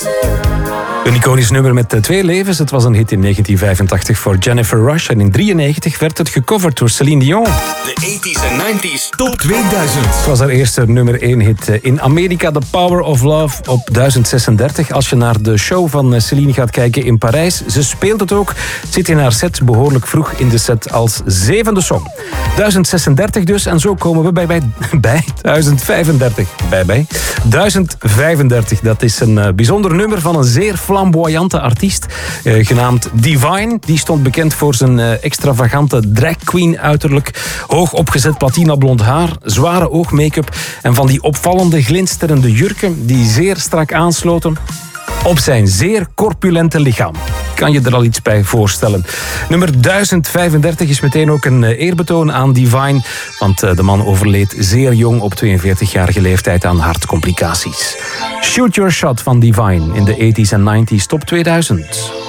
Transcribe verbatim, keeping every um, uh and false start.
Een iconisch nummer met twee levens. Het was een hit in negentien vijfentachtig voor Jennifer Rush. En in negentien drieënnegentig werd het gecoverd door Celine Dion. De tachtiger en negentiger Top tweeduizend. Het was haar eerste nummer één hit in Amerika. The Power of Love op duizend zesendertig. Als je naar de show van Celine gaat kijken in Parijs. Ze speelt het ook. Zit in haar set behoorlijk vroeg in de set als zevende song. duizend zesendertig dus. En zo komen we bij, bij, bij duizend vijfendertig. Bij, bij. duizend vijfendertig. Dat is een uh, bijzonder nummer van een zeer flamboyante artiest. Uh, genaamd Divine. Die stond bekend voor zijn uh, extravagante drag queen uiterlijk. Hoog opgezet platina blond haar. Zware oogmake-up. En van die opvallende glinsterende jurken die zeer strak aansloten op zijn zeer corpulente lichaam. Kan je er al iets bij voorstellen. Nummer duizend vijfendertig is meteen ook een eerbetoon aan Divine. Want de man overleed zeer jong op tweeënveertigjarige leeftijd aan hartcomplicaties. Shoot Your Shot van Divine in de tachtigers en negentiger Top tweeduizend.